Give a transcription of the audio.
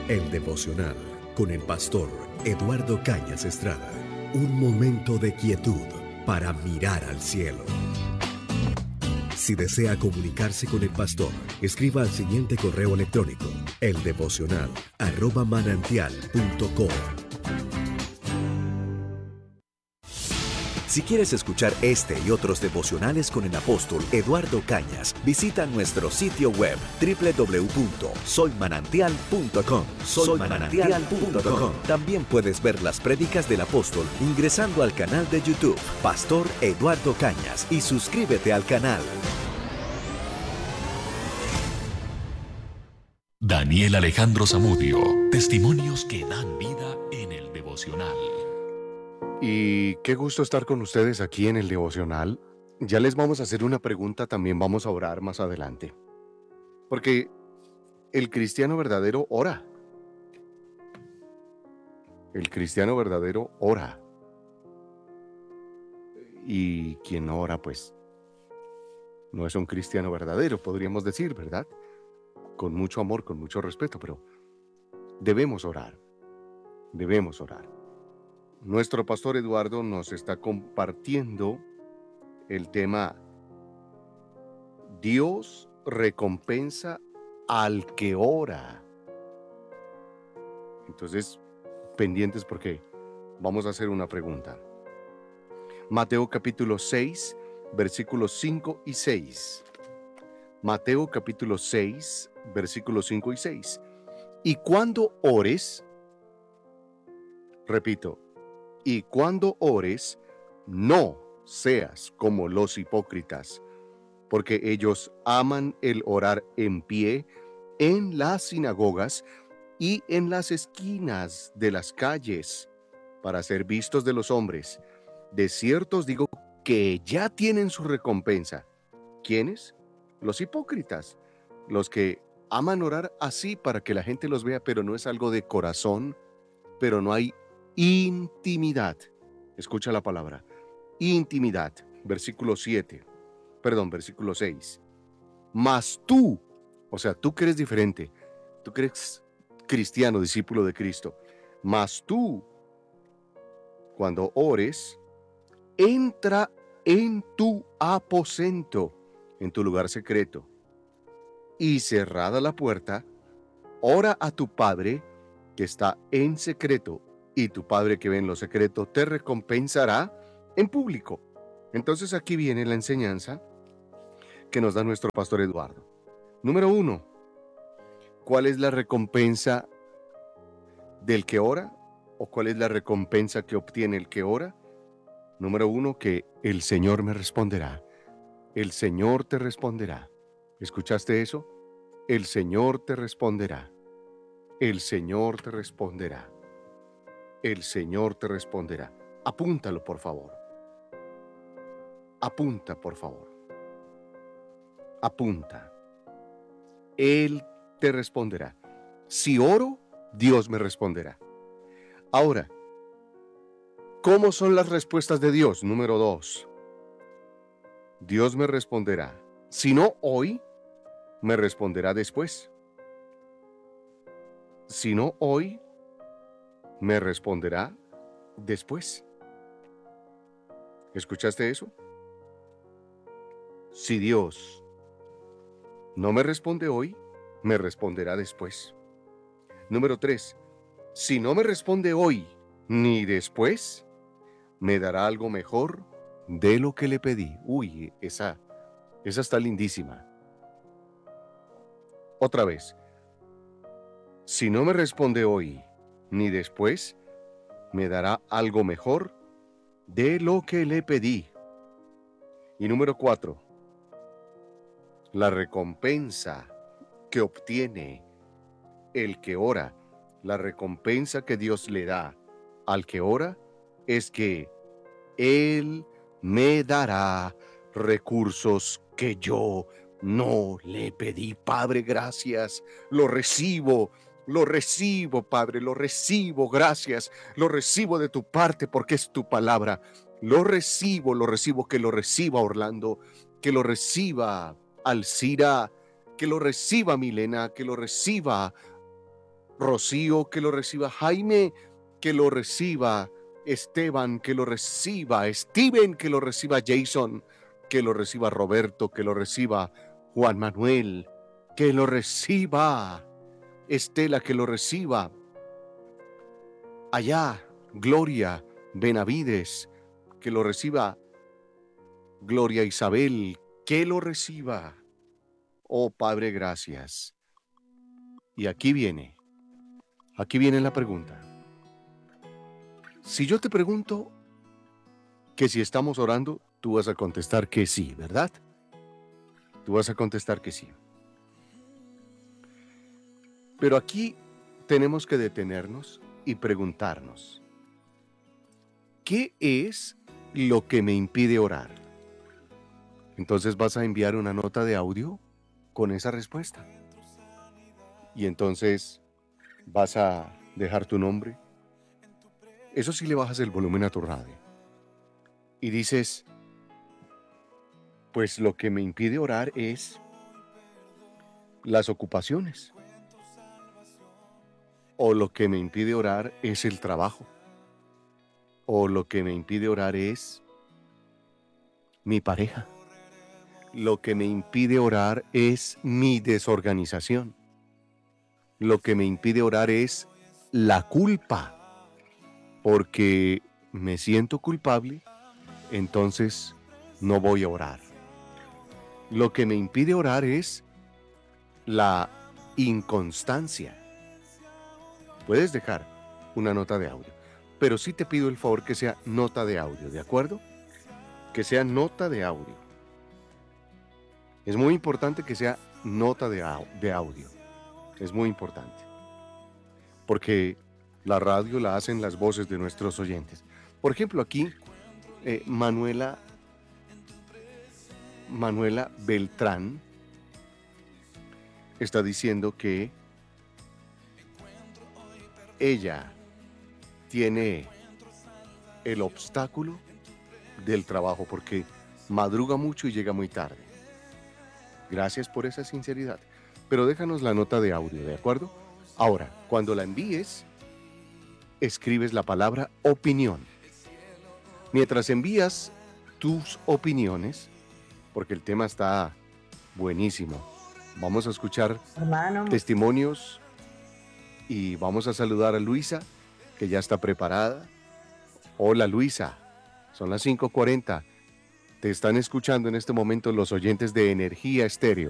El devocional con el pastor Eduardo Cañas Estrada. Un momento de quietud para mirar al cielo. Si desea comunicarse con el pastor, escriba al siguiente correo electrónico: eldevocional@manantial.com. Si quieres escuchar este y otros devocionales con el apóstol Eduardo Cañas, visita nuestro sitio web www.soymanantial.com. Soymanantial.com. También puedes ver las prédicas del apóstol ingresando al canal de YouTube Pastor Eduardo Cañas y suscríbete al canal. Daniel Alejandro Zamudio, testimonios que dan vida en el devocional. Y qué gusto estar con ustedes aquí en el devocional. Ya les vamos a hacer una pregunta, también vamos a orar más adelante. Porque el cristiano verdadero ora. El cristiano verdadero ora. Y quien no ora, pues, no es un cristiano verdadero, podríamos decir, ¿verdad? Con mucho amor, con mucho respeto, pero debemos orar. Debemos orar. Nuestro pastor Eduardo nos está compartiendo el tema: Dios recompensa al que ora. Entonces, pendientes porque vamos a hacer una pregunta. Mateo capítulo 6, versículos 5 y 6. Mateo capítulo 6, versículos 5 y 6. Y cuando ores, repito, y cuando ores, no seas como los hipócritas, porque ellos aman el orar en pie en las sinagogas y en las esquinas de las calles, para ser vistos de los hombres. De cierto os digo que ya tienen su recompensa. ¿Quiénes? Los hipócritas, los que aman orar así para que la gente los vea, pero no es algo de corazón, pero no hay intimidad. Escucha la palabra, intimidad. Versículo 6. Mas tú, o sea, tú que eres diferente, tú que eres cristiano, discípulo de Cristo, mas tú, cuando ores, entra en tu aposento, en tu lugar secreto, y cerrada la puerta, ora a tu Padre que está en secreto, y tu Padre que ve en lo secreto te recompensará en público. Entonces aquí viene la enseñanza que nos da nuestro pastor Eduardo. Número 1, ¿cuál es la recompensa del que ora? ¿O cuál es la recompensa que obtiene el que ora? Número 1, que el Señor me responderá. El Señor te responderá. ¿Escuchaste eso? El Señor te responderá. El Señor te responderá. El Señor te responderá. Apúntalo, por favor. Apunta, por favor. Apunta. Él te responderá. Si oro, Dios me responderá. Ahora, ¿cómo son las respuestas de Dios? Número 2. Dios me responderá. Si no hoy, me responderá después. Si no hoy, me responderá después. ¿Escuchaste eso? Si Dios no me responde hoy, me responderá después. Número 3. Si no me responde hoy ni después, me dará algo mejor de lo que le pedí. Uy, esa está lindísima. Otra vez. Si no me responde hoy ni después, me dará algo mejor de lo que le pedí. Y número 4. La recompensa que obtiene el que ora, la recompensa que Dios le da al que ora, es que Él me dará recursos que yo no le pedí. Padre, gracias, lo recibo, Padre, lo recibo, gracias, lo recibo de tu parte porque es tu palabra. Lo recibo, que lo reciba Orlando, que lo reciba Alcira, que lo reciba Milena, que lo reciba Rocío, que lo reciba. Jaime, que lo reciba. Esteban, que lo reciba. Steven, que lo reciba. Jason, que lo reciba. Roberto, que lo reciba. Juan Manuel, que lo reciba. Estela, que lo reciba. Allá, Gloria Benavides, que lo reciba. Gloria Isabel, que lo reciba. Oh Padre, gracias. Y aquí viene la pregunta. Si yo te pregunto que si estamos orando, tú vas a contestar que sí, ¿verdad? Tú vas a contestar que sí. Pero aquí tenemos que detenernos y preguntarnos, ¿qué es lo que me impide orar? Entonces vas a enviar una nota de audio con esa respuesta. Y entonces vas a dejar tu nombre. Eso sí, le bajas el volumen a tu radio. Y dices, pues lo que me impide orar es las ocupaciones. O lo que me impide orar es el trabajo. O lo que me impide orar es mi pareja. Lo que me impide orar es mi desorganización. Lo que me impide orar es la culpa. Porque me siento culpable, entonces no voy a orar. Lo que me impide orar es la inconstancia. Puedes dejar una nota de audio, pero sí te pido el favor que sea nota de audio, ¿de acuerdo? Que sea nota de audio. Es muy importante que sea nota de audio. Es muy importante. Porque la radio la hacen las voces de nuestros oyentes. Por ejemplo, aquí Manuela Beltrán está diciendo que ella tiene el obstáculo del trabajo porque madruga mucho y llega muy tarde. Gracias por esa sinceridad. Pero déjanos la nota de audio, ¿de acuerdo? Ahora, cuando la envíes, escribes la palabra opinión. Mientras envías tus opiniones, porque el tema está buenísimo, vamos a escuchar testimonios y vamos a saludar a Luisa, que ya está preparada. Hola Luisa, son las 5:40. Te están escuchando en este momento los oyentes de Energía Estéreo.